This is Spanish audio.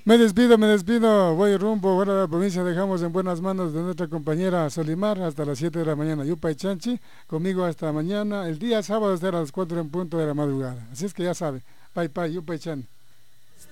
Me despido, voy rumbo fuera de la provincia, dejamos en buenas manos de nuestra compañera Solimar hasta las 7 de la mañana, Yupa y Chanchi, conmigo hasta mañana, el día sábado estará a las 4 en punto de la madrugada, así es que ya sabe, bye bye, Yupa y Chan.